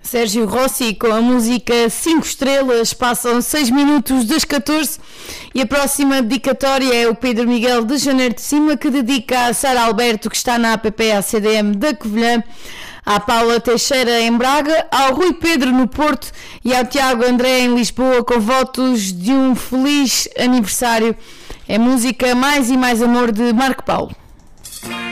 Sérgio Rossi com a música 5 estrelas, passam 6 minutos das 14 e a próxima dedicatória é o Pedro Miguel de Janeiro de Cima, que dedica a Sara Alberto, que está na APP ACDM da Covilhã, à Paula Teixeira em Braga, ao Rui Pedro no Porto e ao Tiago André em Lisboa, com votos de um feliz aniversário. É música Mais e Mais Amor de Marco Paulo.